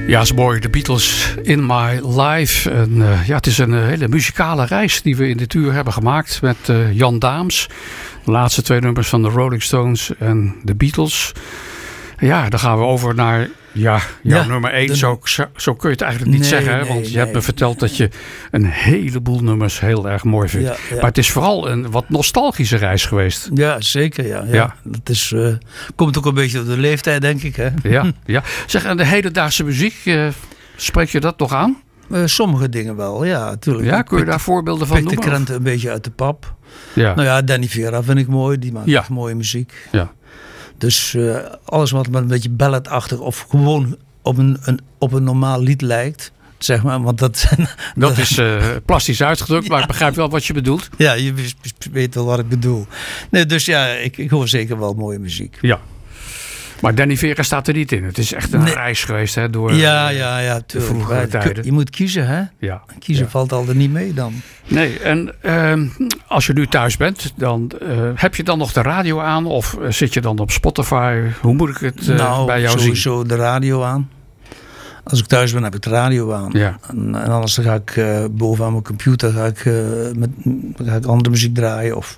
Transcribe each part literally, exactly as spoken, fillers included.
Ja, is mooi. De Beatles in My Life. En, uh, ja, het is een uh, hele muzikale reis die we in dit uur hebben gemaakt met uh, Jan Daams. De laatste twee nummers van de Rolling Stones en de Beatles. Ja, dan gaan we over naar ja, jouw ja, nummer één. De... Zo, zo kun je het eigenlijk niet nee, zeggen. Hè? Want nee, je nee, hebt me verteld nee. dat je een heleboel nummers heel erg mooi vindt. Ja, ja. Maar het is vooral een wat nostalgische reis geweest. Ja, zeker. Ja, ja. ja. Dat is, uh, komt ook een beetje door de leeftijd, denk ik. Hè? Ja, ja. Zeg, en de hedendaagse muziek, uh, spreek je dat nog aan? Uh, sommige dingen wel, ja, natuurlijk. Ja, kun je daar voorbeelden van noemen? Pik de krenten een beetje uit de pap. Ja. Nou ja, Danny Vera vind ik mooi. Die maakt ja. echt mooie muziek. Ja. Dus uh, alles wat maar een beetje balladachtig of gewoon op een, een, op een normaal lied lijkt, zeg maar. Want dat, dat is uh, plastisch uitgedrukt, ja. Maar ik begrijp wel wat je bedoelt. Ja, je weet wel wat ik bedoel. Nee, dus ja, ik, ik hoor zeker wel mooie muziek. Ja. Maar Danny Vera staat er niet in. Het is echt een nee. reis geweest hè, door ja, ja, ja, de vroegere tijden. Je moet kiezen, hè? Ja. Kiezen ja. valt al er niet mee dan. Nee, en uh, als je nu thuis bent, dan uh, heb je dan nog de radio aan? Of zit je dan op Spotify? Hoe moet ik het uh, nou, bij jou zien? Nou, sowieso de radio aan. Als ik thuis ben, heb ik de radio aan. Ja. En, en anders dan ga ik uh, bovenaan mijn computer ga ik, uh, met, ga ik andere muziek draaien of...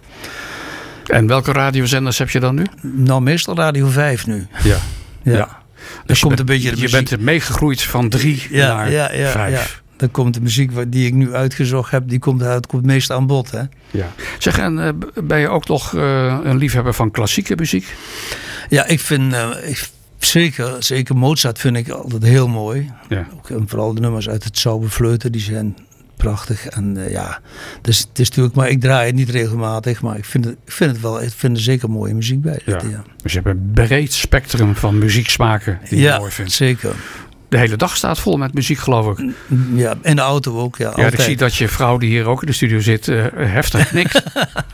En welke radiozenders heb je dan nu? Nou, meestal Radio vijf nu. Ja. ja. ja. Dus je, komt een beetje je bent er meegegroeid van drie ja, naar ja, ja, vijf. Ja. Dan komt de muziek die ik nu uitgezocht heb, die komt, uit, komt meest aan bod. Hè? Ja. Zeg, en uh, ben je ook nog uh, een liefhebber van klassieke muziek? Ja, ik vind... Uh, ik, zeker, zeker Mozart vind ik altijd heel mooi. Ja. Ook, en vooral de nummers uit het Zauberfleuten, die zijn... prachtig. En uh, ja, dus het is natuurlijk, maar ik draai het niet regelmatig, maar ik vind het, ik vind het wel, ik vind er zeker mooie muziek bij. Ja. Ja. Dus je hebt een breed spectrum van muzieksmaken die je ja, mooi vindt. Zeker. De hele dag staat vol met muziek, geloof ik. Ja, in de auto ook. Ja, ja ik zie dat je vrouw die hier ook in de studio zit, uh, heftig knikt.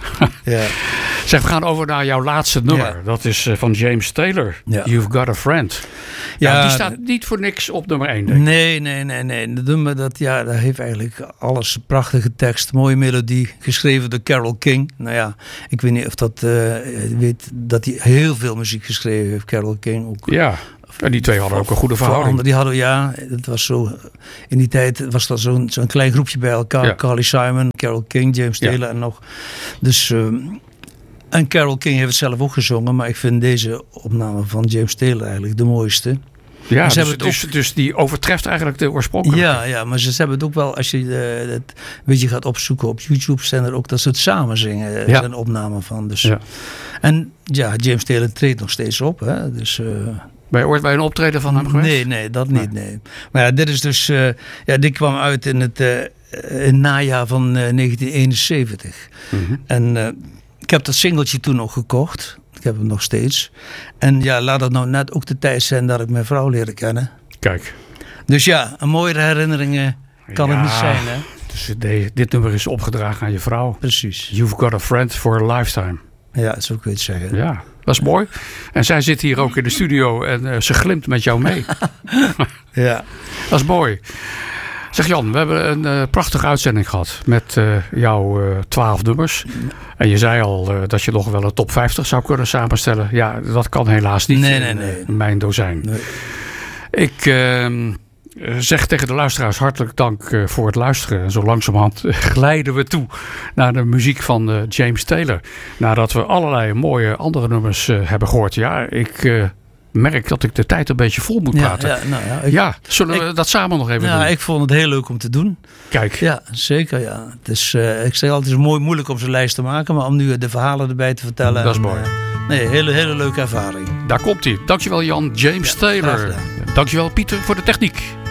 ja. Zeg, we gaan over naar jouw laatste nummer. Ja. Dat is uh, van James Taylor. Ja. You've Got a Friend. Ja, nou, die staat niet voor niks op nummer één, denk ik. Nee, nee, nee, nee. Dat nummer, dat, ja, dat heeft eigenlijk alles. Prachtige tekst, mooie melodie. Geschreven door Carole King. Nou ja, ik weet niet of dat... Uh, weet dat hij heel veel muziek geschreven heeft, Carole King. Ook. Ja. En die twee hadden ook een goede verhouding. Die hadden, ja, het was zo, in die tijd was dat zo'n, zo'n klein groepje bij elkaar. Ja. Carly Simon, Carole King, James Taylor ja. en nog. Dus, um, en Carole King heeft het zelf ook gezongen. Maar ik vind deze opname van James Taylor eigenlijk de mooiste. Ja, dus, het dus, ook, dus die overtreft eigenlijk de oorspronkelijke. Ja, ja, maar ze hebben het ook wel, als je uh, het weet je gaat opzoeken op YouTube, zijn er ook dat ze het samen zingen. Er ja. zijn opnamen van. Dus. Ja. En ja, James Taylor treedt nog steeds op. Hè, dus... Uh, Ben je ooit bij een optreden van hem geweest? Nee, nee, dat niet, nee. nee. Maar ja, dit is dus... Uh, ja, dit kwam uit in het, uh, in het najaar van uh, negentien eenenzeventig. Mm-hmm. En uh, ik heb dat singeltje toen nog gekocht. Ik heb hem nog steeds. En ja, laat het nou net ook de tijd zijn dat ik mijn vrouw leren kennen. Kijk. Dus ja, een mooie herinneringen kan ja, het niet zijn, hè? Dus de, dit nummer is opgedragen aan je vrouw. Precies. You've got a friend for a lifetime. Ja, zo kun je het zeggen. Ja. Dat is mooi. En zij zit hier ook in de studio en uh, ze glimt met jou mee. Ja. Dat is mooi. Zeg Jan, we hebben een uh, prachtige uitzending gehad met uh, jouw uh, twaalf nummers. En je zei al uh, dat je nog wel een top vijftig zou kunnen samenstellen. Ja, dat kan helaas niet nee, in nee, nee. Uh, mijn dozijn. Nee. Ik... Uh, zeg tegen de luisteraars hartelijk dank uh, voor het luisteren. En zo langzamerhand uh, glijden we toe naar de muziek van uh, James Taylor. Nadat we allerlei mooie andere nummers uh, hebben gehoord. Ja, ik uh, merk dat ik de tijd een beetje vol moet praten. Ja, ja, nou ja, ik, ja zullen ik, we dat samen nog even ja, doen? Ik vond het heel leuk om te doen. Kijk. Ja, zeker. Ja. Het is, uh, ik zeg altijd, het is mooi, moeilijk om zo'n lijst te maken. Maar om nu de verhalen erbij te vertellen. Dat is mooi. Uh, nee, hele, hele leuke ervaring. Daar komt hij. Dankjewel Jan. James ja, Taylor. Dankjewel Pieter voor de techniek.